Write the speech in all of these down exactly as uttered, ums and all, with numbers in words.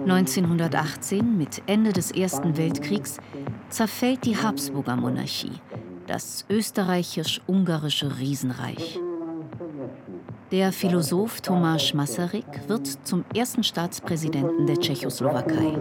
neunzehnhundertachtzehn, mit Ende des Ersten Weltkriegs, zerfällt die Habsburgermonarchie, das österreichisch-ungarische Riesenreich. Der Philosoph Tomáš Masaryk wird zum ersten Staatspräsidenten der Tschechoslowakei.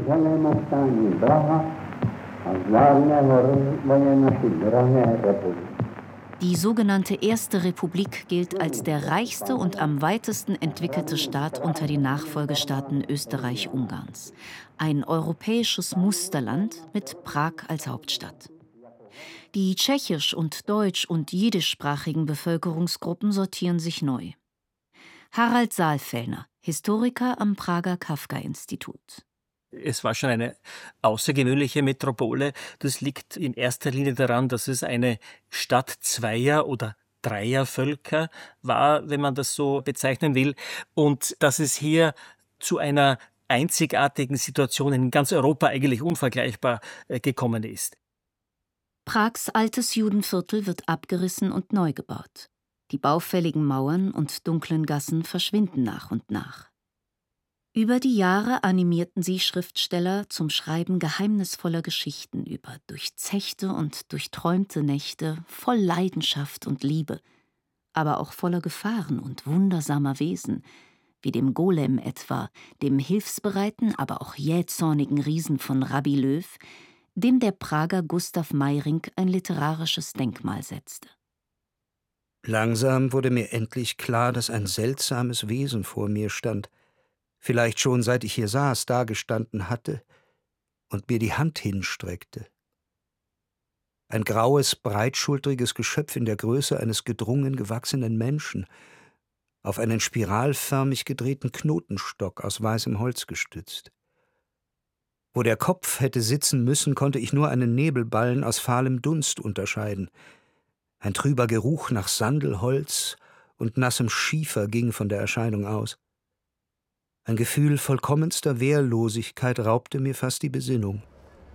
Die sogenannte Erste Republik gilt als der reichste und am weitesten entwickelte Staat unter den Nachfolgestaaten Österreich-Ungarns. Ein europäisches Musterland mit Prag als Hauptstadt. Die tschechisch- und deutsch- und jiddischsprachigen Bevölkerungsgruppen sortieren sich neu. Harald Saalfellner, Historiker am Prager Kafka-Institut. Es war schon eine außergewöhnliche Metropole. Das liegt in erster Linie daran, dass es eine Stadt zweier oder dreier Völker war, wenn man das so bezeichnen will, und dass es hier zu einer einzigartigen Situation in ganz Europa eigentlich unvergleichbar gekommen ist. Prags altes Judenviertel wird abgerissen und neu gebaut. Die baufälligen Mauern und dunklen Gassen verschwinden nach und nach. Über die Jahre animierten sie Schriftsteller zum Schreiben geheimnisvoller Geschichten über durchzechte und durchträumte Nächte voll Leidenschaft und Liebe, aber auch voller Gefahren und wundersamer Wesen, wie dem Golem etwa, dem hilfsbereiten, aber auch jähzornigen Riesen von Rabbi Löw, dem der Prager Gustav Meyrink ein literarisches Denkmal setzte. Langsam wurde mir endlich klar, dass ein seltsames Wesen vor mir stand, vielleicht schon seit ich hier saß, dagestanden hatte und mir die Hand hinstreckte. Ein graues, breitschultriges Geschöpf in der Größe eines gedrungen gewachsenen Menschen, auf einen spiralförmig gedrehten Knotenstock aus weißem Holz gestützt. Wo der Kopf hätte sitzen müssen, konnte ich nur einen Nebelballen aus fahlem Dunst unterscheiden. Ein trüber Geruch nach Sandelholz und nassem Schiefer ging von der Erscheinung aus. Ein Gefühl vollkommenster Wehrlosigkeit raubte mir fast die Besinnung.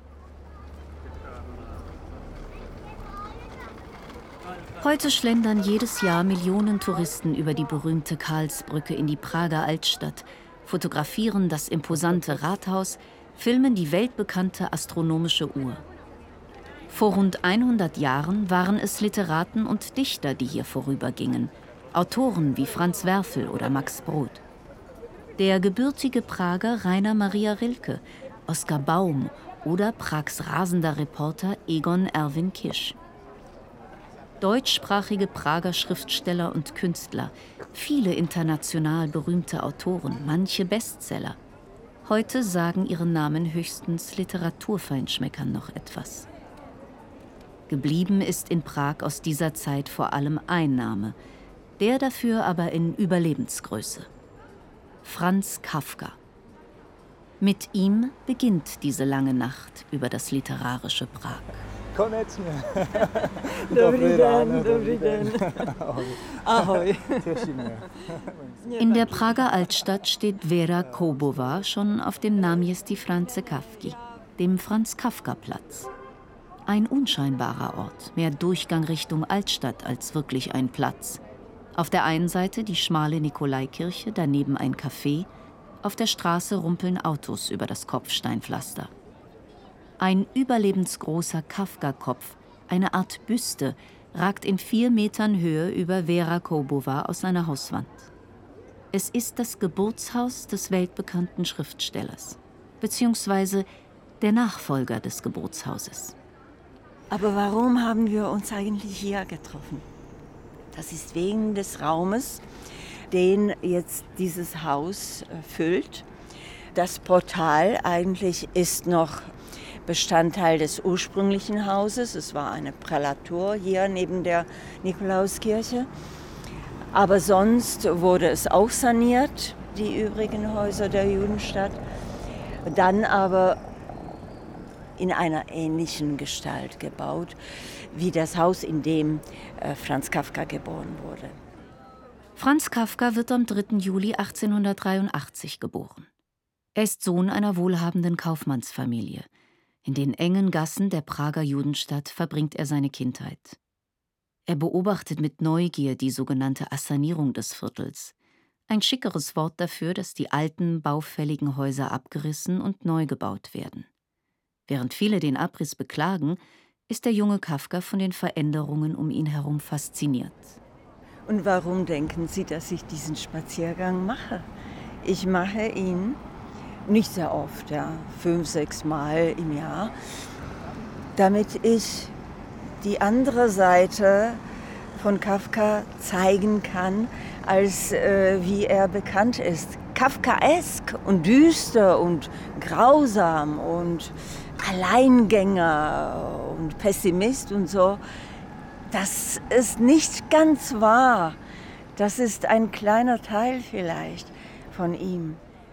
Heute schlendern jedes Jahr Millionen Touristen über die berühmte Karlsbrücke in die Prager Altstadt, fotografieren das imposante Rathaus, filmen die weltbekannte astronomische Uhr. Vor rund hundert Jahren waren es Literaten und Dichter, die hier vorübergingen, Autoren wie Franz Werfel oder Max Brod. Der gebürtige Prager Rainer Maria Rilke, Oskar Baum oder Prags rasender Reporter Egon Erwin Kisch. Deutschsprachige Prager Schriftsteller und Künstler, viele international berühmte Autoren, manche Bestseller. Heute sagen ihren Namen höchstens Literaturfeinschmeckern noch etwas. Geblieben ist in Prag aus dieser Zeit vor allem ein Name, der dafür aber in Überlebensgröße: Franz Kafka. Mit ihm beginnt diese lange Nacht über das literarische Prag. Konec mnie. Dobrý den, dobrý den. Ahoj. In der Prager Altstadt steht Vera Koubová schon auf dem Náměstí Franze Kafky, dem Franz-Kafka-Platz. Ein unscheinbarer Ort, mehr Durchgang Richtung Altstadt als wirklich ein Platz. Auf der einen Seite die schmale Nikolaikirche, daneben ein Café, auf der Straße rumpeln Autos über das Kopfsteinpflaster. Ein überlebensgroßer Kafka-Kopf, eine Art Büste, ragt in vier Metern Höhe über Vera Koubová aus seiner Hauswand. Es ist das Geburtshaus des weltbekannten Schriftstellers, beziehungsweise der Nachfolger des Geburtshauses. Aber warum haben wir uns eigentlich hier getroffen? Das ist wegen des Raumes, den jetzt dieses Haus füllt. Das Portal eigentlich ist noch Bestandteil des ursprünglichen Hauses. Es war eine Prälatur hier neben der Nikolauskirche. Aber sonst wurde es auch saniert, die übrigen Häuser der Judenstadt. Dann aber in einer ähnlichen Gestalt gebaut, wie das Haus, in dem Franz Kafka geboren wurde. Franz Kafka wird am dritten Juli achtzehnhundertdreiundachtzig geboren. Er ist Sohn einer wohlhabenden Kaufmannsfamilie. In den engen Gassen der Prager Judenstadt verbringt er seine Kindheit. Er beobachtet mit Neugier die sogenannte Assanierung des Viertels. Ein schickeres Wort dafür, dass die alten, baufälligen Häuser abgerissen und neu gebaut werden. Während viele den Abriss beklagen, ist der junge Kafka von den Veränderungen um ihn herum fasziniert. Und warum denken Sie, dass ich diesen Spaziergang mache? Ich mache ihn nicht sehr oft, ja, fünf, sechs Mal im Jahr, damit ich die andere Seite von Kafka zeigen kann, als äh, wie er bekannt ist. Kafkaesk und düster und grausam und Alleingänger und Pessimist und so. Das ist nicht ganz wahr. Das ist ein kleiner Teil vielleicht von ihm.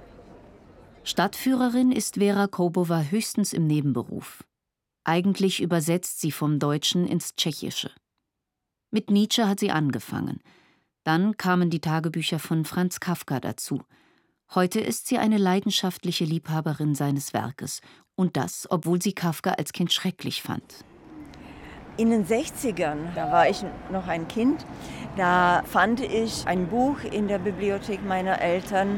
Stadtführerin ist Vera Koubova höchstens im Nebenberuf. Eigentlich übersetzt sie vom Deutschen ins Tschechische. Mit Nietzsche hat sie angefangen. Dann kamen die Tagebücher von Franz Kafka dazu. Heute ist sie eine leidenschaftliche Liebhaberin seines Werkes. Und das, obwohl sie Kafka als Kind schrecklich fand. In den sechzigern, da war ich noch ein Kind, da fand ich ein Buch in der Bibliothek meiner Eltern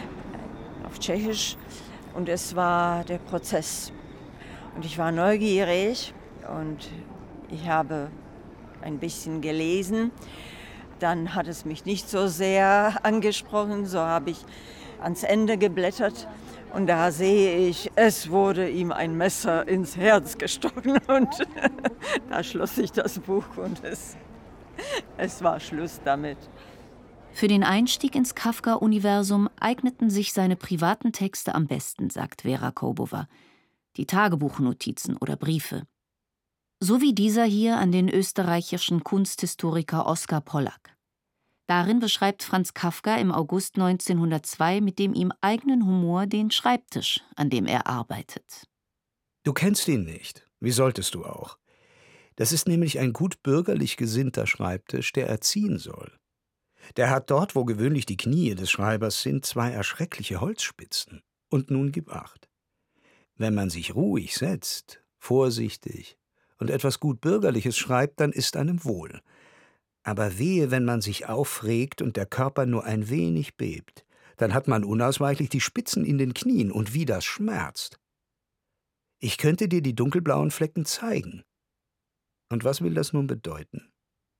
auf Tschechisch und es war der Prozess. Und ich war neugierig und ich habe ein bisschen gelesen. Dann hat es mich nicht so sehr angesprochen, so habe ich ans Ende geblättert. Und da sehe ich, es wurde ihm ein Messer ins Herz gestochen und da schloss ich das Buch und es, es war Schluss damit. Für den Einstieg ins Kafka-Universum eigneten sich seine privaten Texte am besten, sagt Vera Koubova. Die Tagebuchnotizen oder Briefe. So wie dieser hier an den österreichischen Kunsthistoriker Oskar Pollack. Darin beschreibt Franz Kafka im August neunzehnhundertzwei mit dem ihm eigenen Humor den Schreibtisch, an dem er arbeitet. Du kennst ihn nicht. Wie solltest du auch? Das ist nämlich ein gut bürgerlich gesinnter Schreibtisch, der erziehen soll. Der hat dort, wo gewöhnlich die Knie des Schreibers sind, zwei erschreckliche Holzspitzen. Und nun gib acht. Wenn man sich ruhig setzt, vorsichtig und etwas gut Bürgerliches schreibt, dann ist einem wohl. Aber wehe, wenn man sich aufregt und der Körper nur ein wenig bebt, dann hat man unausweichlich die Spitzen in den Knien und wie das schmerzt. Ich könnte dir die dunkelblauen Flecken zeigen. Und was will das nun bedeuten?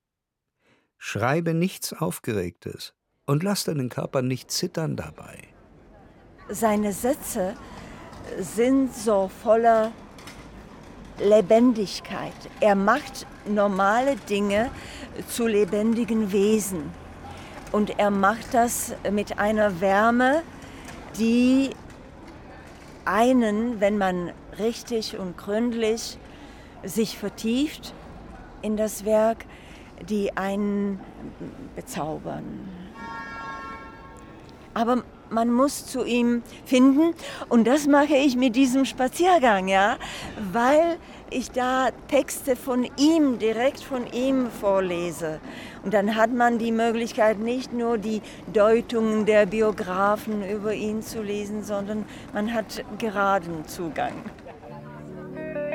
Schreibe nichts Aufgeregtes und lass deinen Körper nicht zittern dabei. Seine Sätze sind so voller Lebendigkeit. Er macht normale Dinge zu lebendigen Wesen. Und er macht das mit einer Wärme, die einen, wenn man richtig und gründlich sich vertieft in das Werk, die einen bezaubern. Aber man muss zu ihm finden und das mache ich mit diesem Spaziergang, ja, weil ich da Texte von ihm, direkt von ihm vorlese. Und dann hat man die Möglichkeit, nicht nur die Deutungen der Biografen über ihn zu lesen, sondern man hat geraden Zugang.